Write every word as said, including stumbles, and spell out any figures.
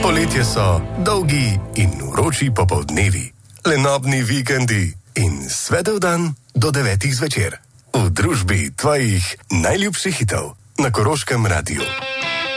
Poletje so dolgi in vroči popoldnevi, lenobni vikendi in svetel dan do devetih zvečer. V družbi tvojih najljubših hitov na Koroškem radiju.